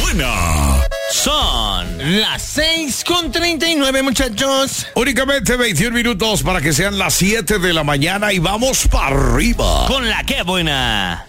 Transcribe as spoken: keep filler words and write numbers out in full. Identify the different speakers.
Speaker 1: buena!
Speaker 2: Son las seis con treinta y nueve, muchachos.
Speaker 1: Únicamente veintiún minutos para que sean las siete de la mañana y vamos para arriba.
Speaker 2: Con la que buena.